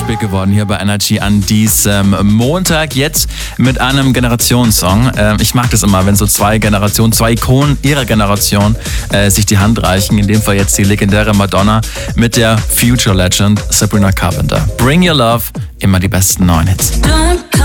big geworden hier bei Energy an diesem Montag. Jetzt mit einem Generationssong. Ich mag das immer, wenn so zwei Ikonen ihrer Generation sich die Hand reichen. In dem Fall jetzt die legendäre Madonna mit der Future Legend Sabrina Carpenter. Bring Your Love, immer die besten neuen Hits.